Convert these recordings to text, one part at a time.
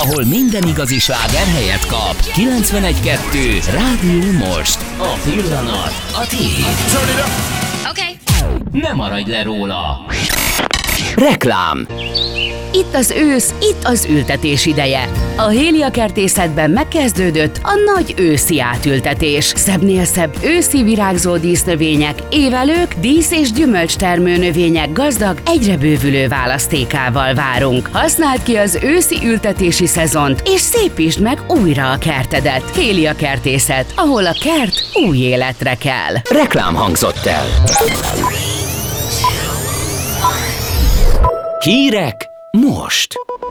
ahol minden igazi sláger helyet kap. 91.2 Rádió Most. A pillanat a tiéd. Okay. Ne maradj le róla. Reklám. Itt az ősz, itt az ültetés ideje. A Hélia Kertészetben megkezdődött a nagy őszi átültetés. Szebbnél szebb őszi virágzó dísznövények, évelők, dísz- és gyümölcstermő növények gazdag, egyre bővülő választékával várunk. Használd ki az őszi ültetési szezont, és szépítsd meg újra a kertedet. Hélia Kertészet, ahol a kert új életre kell. Reklám hangzott el. Hírek most.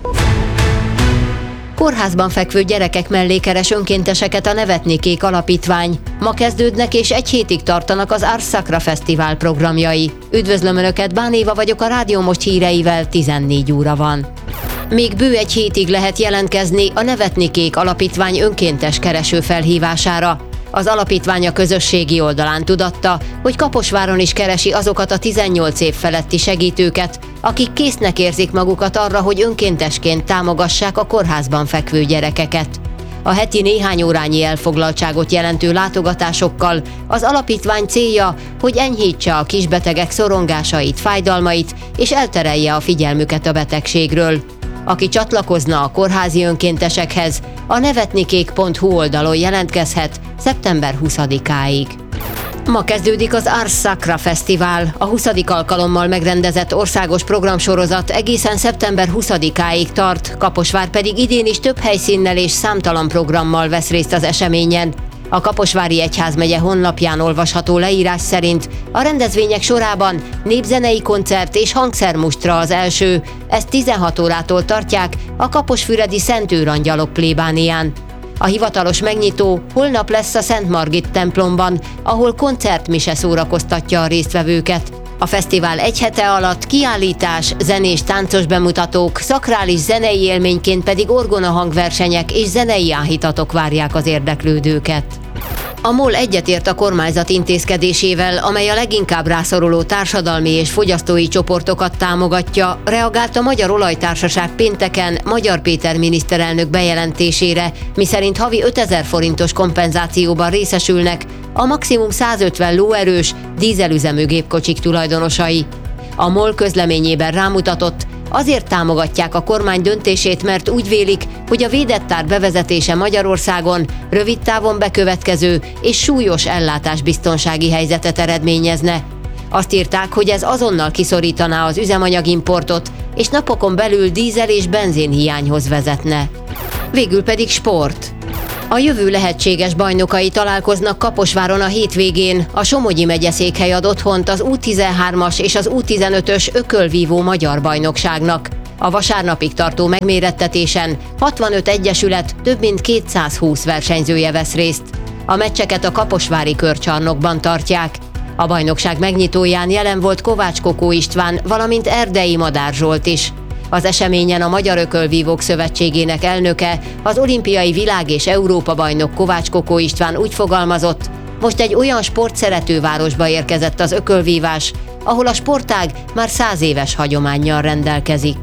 Kórházban fekvő gyerekek mellé keres önkénteseket a Nevetni Kék Alapítvány. Ma kezdődnek és egy hétig tartanak az Ars Sacra Fesztivál programjai. Üdvözlöm Önöket, Bán Éva vagyok, a Rádió Most híreivel, 14 óra van. Még bő egy hétig lehet jelentkezni a Nevetni Kék Alapítvány önkéntes kereső felhívására. Az alapítvány a közösségi oldalán tudatta, hogy Kaposváron is keresi azokat a 18 év feletti segítőket, akik késznek érzik magukat arra, hogy önkéntesként támogassák a kórházban fekvő gyerekeket. A heti néhány órányi elfoglaltságot jelentő látogatásokkal az alapítvány célja, hogy enyhítse a kisbetegek szorongásait, fájdalmait és elterelje a figyelmüket a betegségről. Aki csatlakozna a kórházi önkéntesekhez, a nevetnikék.hu oldalon jelentkezhet szeptember 20-áig. Ma kezdődik az Ars Sacra Fesztivál, a 20. alkalommal megrendezett országos programsorozat egészen szeptember 20-áig tart, Kaposvár pedig idén is több helyszínnel és számtalan programmal vesz részt az eseményen. A Kaposvári Egyházmegye honlapján olvasható leírás szerint a rendezvények sorában népzenei koncert és hangszermustra az első, ezt 16 órától tartják a kaposfüredi Szent Őrangyalok plébánián. A hivatalos megnyitó holnap lesz a Szent Margit templomban, ahol koncertmise szórakoztatja a résztvevőket. A fesztivál egy hete alatt kiállítás, zenés táncos bemutatók, szakrális zenei élményként pedig orgonahangversenyek és zenei áhítatok várják az érdeklődőket. A MOL egyetért a kormányzat intézkedésével, amely a leginkább rászoruló társadalmi és fogyasztói csoportokat támogatja, reagált a Magyar Olajtársaság pénteken Magyar Péter miniszterelnök bejelentésére, miszerint havi 5000 forintos kompenzációban részesülnek a maximum 150 lóerős dízelüzemű gépkocsik tulajdonosai. A MOL közleményében rámutatott, azért támogatják a kormány döntését, mert úgy vélik, hogy a védett ár bevezetése Magyarországon rövid távon bekövetkező és súlyos ellátásbiztonsági helyzetet eredményezne. Azt írták, hogy ez azonnal kiszorítaná az üzemanyagimportot, és napokon belül dízel- és benzinhiányhoz vezetne. Végül pedig sport. A jövő lehetséges bajnokai találkoznak Kaposváron a hétvégén. A Somogyi megyeszékhely ad otthont az U13-as és az U15-ös ökölvívó magyar bajnokságnak. A vasárnapig tartó megmérettetésen 65 egyesület több mint 220 versenyzője vesz részt. A meccseket a kaposvári körcsarnokban tartják. A bajnokság megnyitóján jelen volt Kovács Kokó István, valamint Erdei Madár Zsolt is. Az eseményen a Magyar Ökölvívók Szövetségének elnöke, az olimpiai világ- és Európa-bajnok Kovács Kokó István úgy fogalmazott, most egy olyan sportszerető városba érkezett az ökölvívás, ahol a sportág már 100 éves hagyománnyal rendelkezik.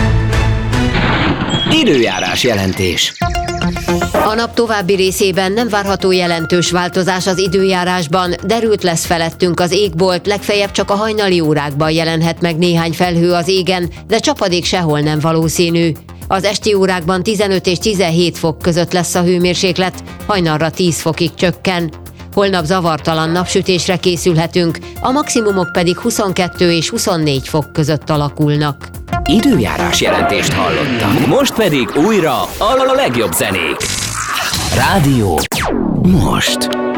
Időjárás jelentés. A nap további részében nem várható jelentős változás az időjárásban, derült lesz felettünk az égbolt, legfeljebb csak a hajnali órákban jelenhet meg néhány felhő az égen, de csapadék sehol nem valószínű. Az esti órákban 15 és 17 fok között lesz a hőmérséklet, hajnalra 10 fokig csökken. Holnap zavartalan napsütésre készülhetünk, a maximumok pedig 22 és 24 fok között alakulnak. Időjárás jelentést hallottak. Most pedig újra a legjobb zenék. Rádió Most.